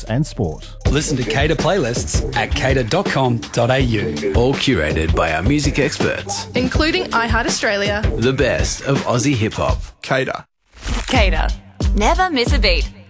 news and sport. Listen to Cater playlists at cater.com.au. All curated by our music experts. including iHeart Australia. The best of Aussie hip-hop. Cater. Cater. Never miss a beat.